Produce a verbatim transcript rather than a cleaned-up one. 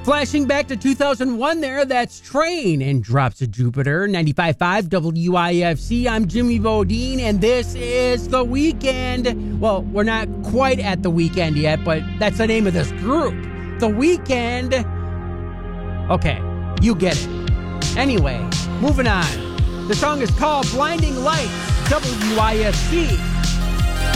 Flashing back to two thousand one there, that's Train and Drops of Jupiter, ninety-five point five W I F C. I'm Jimmy Bodine, and this is The Weeknd. Well, we're not quite at The Weeknd yet, but that's the name of this group. The Weeknd. Okay, you get it. Anyway, moving on. The song is called Blinding Lights, W I F C.